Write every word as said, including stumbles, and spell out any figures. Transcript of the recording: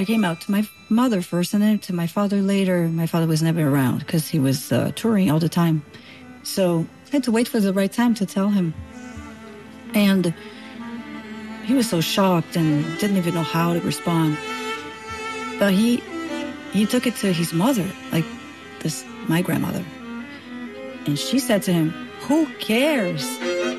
I came out to my mother first and then to my father later. My father was never around because he was uh, touring all the time. So I had to wait for the right time to tell him. And he was so shocked and didn't even know how to respond. But he he took it to his mother, like this, my grandmother. And she said to him, "Who cares?"